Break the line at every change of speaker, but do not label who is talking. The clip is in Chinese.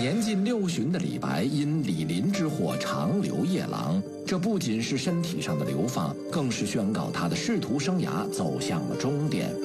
年近60的李白因李林之祸长流夜郎，这不仅是身体上的流放，更是宣告他的仕途生涯走向了终点。